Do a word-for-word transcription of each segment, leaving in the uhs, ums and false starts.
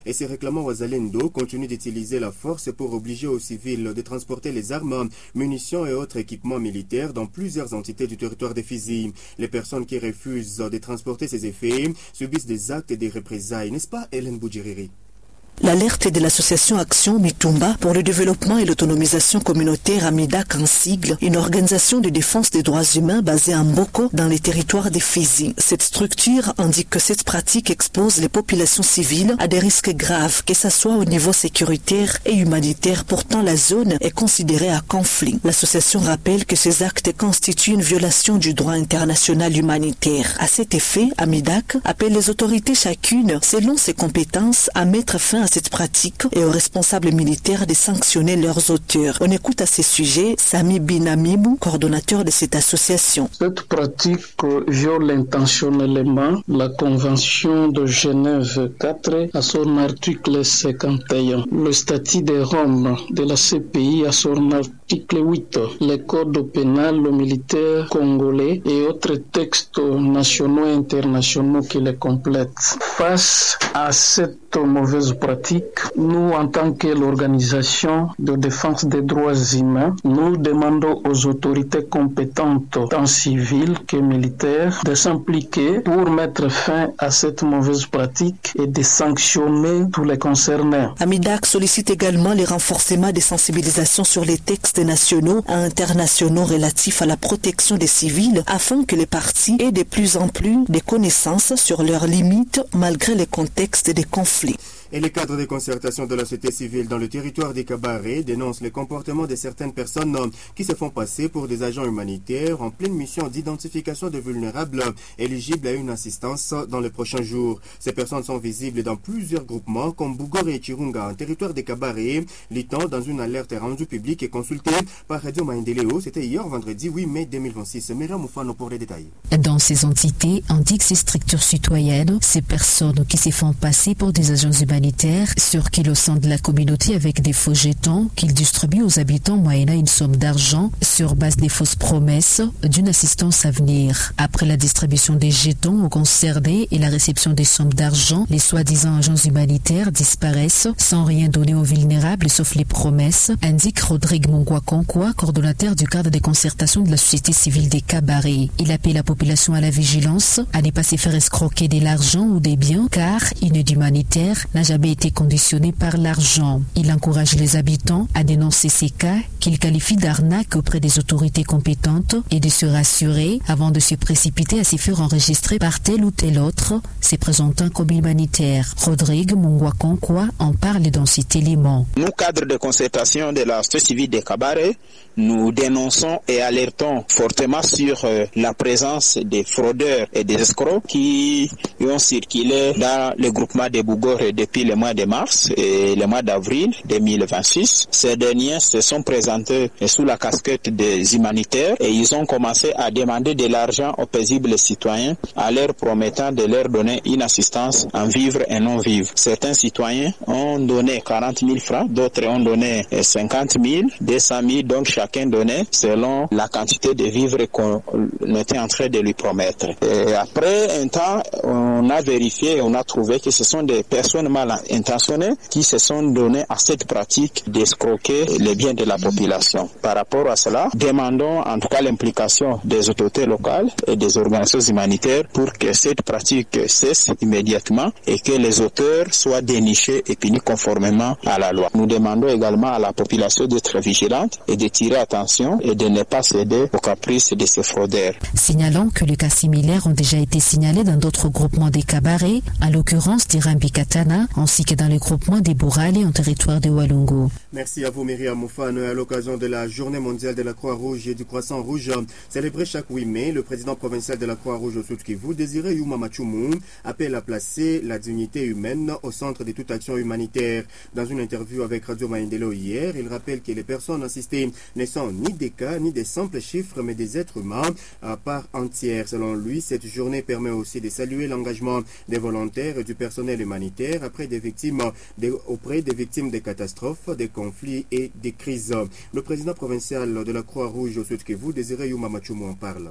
Et ces réclamants Wazalendo continuent d'utiliser la force pour obliger aux civils de transporter les armes, munitions et autres équipements militaires dans plusieurs entités du territoire de Fizi. Les personnes qui refusent de transporter ces effets subissent des actes et des représailles, n'est-ce pas Hélène Boudjiriri? L'alerte de l'association Action Mitumba pour le développement et l'autonomisation communautaire Amidak en sigle, une organisation de défense des droits humains basée à Mboko dans les territoires des Fizi. Cette structure indique que cette pratique expose les populations civiles à des risques graves, que ce soit au niveau sécuritaire et humanitaire. Pourtant, la zone est considérée à conflit. L'association rappelle que ces actes constituent une violation du droit international humanitaire. À cet effet, Amidak appelle les autorités chacune, selon ses compétences, à mettre fin à cette pratique et aux responsables militaires de sanctionner leurs auteurs. On écoute à ce sujet Sami Binamibou, coordonnateur de cette association. Cette pratique viole intentionnellement la Convention de Genève quatre à son article cinquante et un, le statut des Roms de la C P I à son article huit, les codes pénals militaires congolais et autres textes nationaux et internationaux qui les complètent. Face à cette mauvaise pratique, nous, en tant que l'organisation de défense des droits humains, nous demandons aux autorités compétentes, tant civiles que militaires, de s'impliquer pour mettre fin à cette mauvaise pratique et de sanctionner tous les concernés. Amidak sollicite également le renforcement des sensibilisations sur les textes nationaux et internationaux relatifs à la protection des civils afin que les parties aient de plus en plus de connaissances sur leurs limites malgré les contextes des conflits. Et les cadres de concertation de la société civile dans le territoire des Kabaré dénoncent les comportements de certaines personnes qui se font passer pour des agents humanitaires en pleine mission d'identification de vulnérables éligibles à une assistance dans les prochains jours. Ces personnes sont visibles dans plusieurs groupements comme Bougore et Chirunga en territoire des Kabaré, litant dans une alerte rendue publique et consultée par Radio Maendeleo. C'était hier vendredi huit mai deux mille vingt-six. Mera Moufano pour les détails. Dans ces entités, indiquent ces structures citoyennes, ces personnes qui se font passer pour des agents humanitaires circulent au sein de la communauté avec des faux jetons qu'ils distribuent aux habitants moyennant une somme d'argent sur base des fausses promesses d'une assistance à venir. Après la distribution des jetons aux concernés et la réception des sommes d'argent, les soi-disant agents humanitaires disparaissent sans rien donner aux vulnérables sauf les promesses, indique Rodrigue Mongwa-Konkwa, coordonnateur du cadre des concertations de la société civile des Kabaré. Il appelle la population à la vigilance, à ne pas se faire escroquer de l'argent ou des biens car une aide humanitaire n'a jamais été conditionné par l'argent. Il encourage les habitants à dénoncer ces cas qu'il qualifie d'arnaque auprès des autorités compétentes et de se rassurer avant de se précipiter à se faire enregistrer par tel ou tel autre se présentant comme humanitaire. Rodrigue Mongwa-Konkwa en parle dans cet élément. Nous, cadres de concertation de la société civile des Kabaré, nous dénonçons et alertons fortement sur euh, la présence des fraudeurs et des escrocs qui ont circulé dans le groupement des Bougore depuis le mois de mars et le mois d'avril deux mille vingt-six. Ces derniers se sont présentés sous la casquette des humanitaires et ils ont commencé à demander de l'argent aux paisibles citoyens en leur promettant de leur donner une assistance en vivre et non vivre. Certains citoyens ont donné quarante mille francs, d'autres ont donné cinquante mille, deux cent mille, donc chacun donnait selon la quantité de vivres qu'on était en train de lui promettre. Et après un temps, on a vérifié et on a trouvé que ce sont des personnes mal intentionnées qui se sont données à cette pratique d'escroquer les biens de la population. Par rapport à cela, demandons en tout cas l'implication des autorités locales et des organisations humanitaires pour que cette pratique cesse immédiatement et que les auteurs soient dénichés et punis conformément à la loi. Nous demandons également à la population d'être vigilante et de tirer attention et de ne pas céder aux caprices de ces fraudeurs. Signalons que les cas similaires ont déjà été signalés dans d'autres groupements des Kabaré, en l'occurrence d'Irambi Katana, ainsi que dans les groupements des Bourali en territoire de Walungu. Merci à vous Myriam Moufano. À l'occasion de la Journée mondiale de la Croix-Rouge et du Croissant Rouge, célébrée chaque huit mai, le président provincial de la Croix-Rouge au Sud-Kivu, Désiré Yuma Machumu, appelle à placer la dignité humaine au centre de toute action humanitaire. Dans une interview avec Radio Maendeleo hier, il rappelle que les personnes assistées ne sont ni des cas, ni des simples chiffres, mais des êtres humains à part entière. Selon lui, cette journée permet aussi de saluer l'engagement des volontaires et du personnel humanitaire après des victimes, des, auprès des victimes des catastrophes, des conflits et des crises. Le président provincial de la Croix-Rouge au Sud-Kivu, Désiré Yuma Machumu, en parle. Nous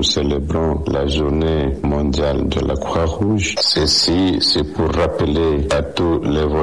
nous célébrons la journée mondiale de la Croix-Rouge. Ceci, c'est pour rappeler à tous les